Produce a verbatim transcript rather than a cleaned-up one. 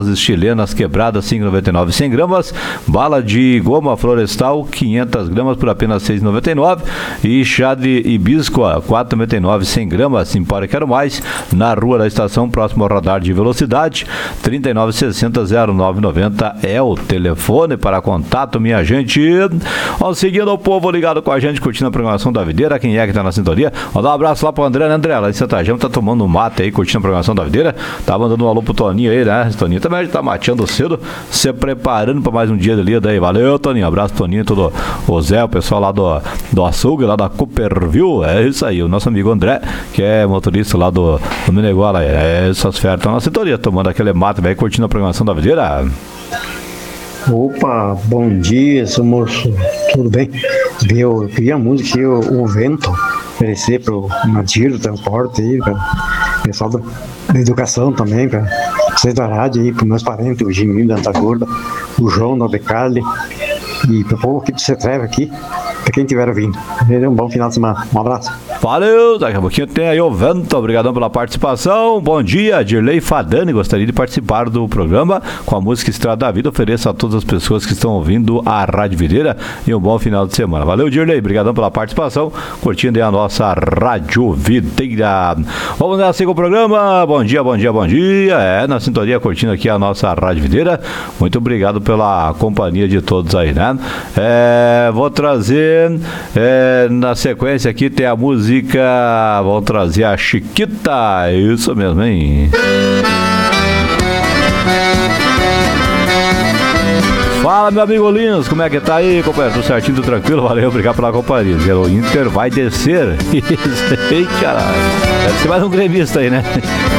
chilenas quebradas cinco reais e noventa e nove centavos cem gramas, bala de goma florestal quinhentas gramas por apenas seis reais e noventa e nove centavos e chá de hibiscoa quatro reais e noventa e nove centavos cem gramas. Empório Quero Mais, na Rua da Estação, próximo ao radar de velocidade. Trinta e nove sessenta zero nove noventa é o telefone para contato, minha gente. Vamos seguindo o povo ligado com a gente, curtindo a programação da Videira. Quem é que tá na sintonia? Vou dar um abraço lá pro André, né, André? Lá em Santa Gema, tá tomando um mate aí, curtindo a programação da Videira. Tá mandando um alô pro Toninho aí, né? Toninho também tá mateando cedo, se preparando para mais um dia de lida aí. Valeu, Toninho. Abraço, Toninho, todo o Zé, o pessoal lá do, do açougue, lá da Cooperville. É isso aí, o nosso amigo André, que é motorista lá do, do Minegola. É essas férias estão na sintonia, tomando aquele mate, vai curtindo a programação da Videira. Opa, bom dia, seu moço. Tudo bem? Eu queria a música e o, o vento oferecer pro Nadir do transporte aí, cara. Pessoal do, da educação também, cara. Vocês da rádio aí, pros meus parentes, o Jiminho da Anta Gorda, o João da Becali e pro povo aqui do Cetreve aqui, pra quem estiver ouvindo. Um bom final de semana. Um abraço. Valeu, daqui a pouquinho tem aí o Vento, obrigadão pela participação. Bom dia, Dirley Fadani, gostaria de participar do programa com a música Estrada da Vida. Ofereço a todas as pessoas que estão ouvindo a Rádio Videira e um bom final de semana. Valeu, Dirley, obrigadão pela participação, curtindo aí a nossa Rádio Videira. Vamos nessa com o programa. Bom dia, bom dia, bom dia. É, na sintonia, curtindo aqui a nossa Rádio Videira. Muito obrigado pela companhia de todos aí, né? É, vou trazer é, na sequência aqui tem a música. Vou trazer a Chiquita. Isso mesmo, hein? Fala, meu amigo Lins, como é que tá aí, companheiro? Tudo certinho, tudo tranquilo? Valeu, obrigado pela companhia. O Inter vai descer. Isso aí, caralho. Deve ser mais um gremista aí, né?